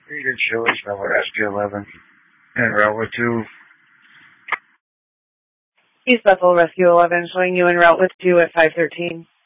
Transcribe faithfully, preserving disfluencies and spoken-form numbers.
Peter Chili's Bella Rescue eleven. En route with two. East Bethel Rescue eleven, showing you en route with two at five thirteen.